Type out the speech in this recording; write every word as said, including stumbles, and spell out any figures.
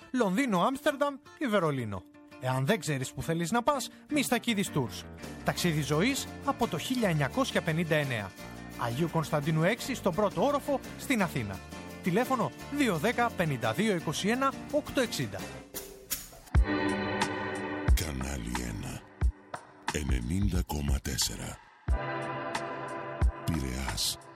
Λονδίνο, Άμστερνταμ ή Βερολίνο. Εάν δεν ξέρεις που θέλεις να πας, Μιστακίδης Tours. Ταξίδι ζωής από το χίλια εννιακόσια πενήντα εννέα. Αγίου Κωνσταντίνου έξι στον πρώτο όροφο στην Αθήνα. Τηλέφωνο δύο ένα μηδέν πέντε δύο είκοσι ένα οκτακόσια εξήντα. Κανάλι ένα ενενήντα κόμμα τέσσερα Πειραιάς.